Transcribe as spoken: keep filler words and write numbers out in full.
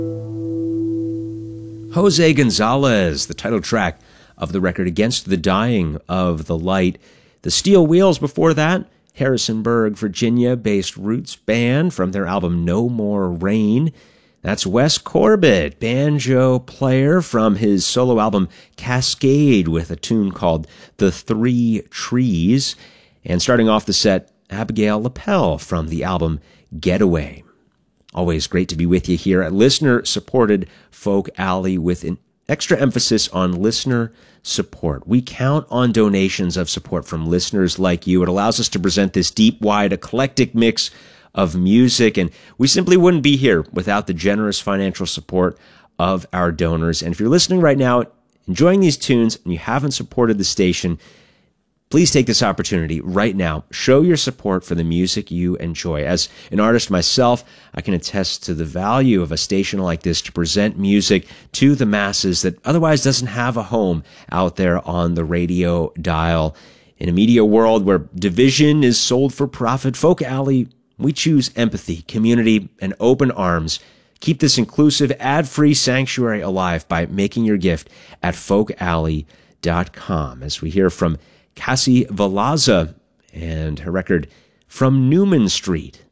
Jose Gonzalez, the title track of the record Against the Dying of the Light. The Steel Wheels before that, Harrisonburg, Virginia-based roots band from their album No More Rain. That's Wes Corbett, banjo player from his solo album Cascade with a tune called The Three Trees. And starting off the set, Abigail Lapel from the album Getaway. Always great to be with you here at listener-supported Folk Alley with an extra emphasis on listener support. We count on donations of support from listeners like you. It allows us to present this deep, wide, eclectic mix of music, and we simply wouldn't be here without the generous financial support of our donors. And if you're listening right now, enjoying these tunes, and you haven't supported the station, please take this opportunity right now. Show your support for the music you enjoy. As an artist myself, I can attest to the value of a station like this to present music to the masses that otherwise doesn't have a home out there on the radio dial. In a media world where division is sold for profit, Folk Alley, we choose empathy, community, and open arms. Keep this inclusive, ad-free sanctuary alive by making your gift at folk alley dot com. As we hear from Cassie Valaza and her record From Newman Street.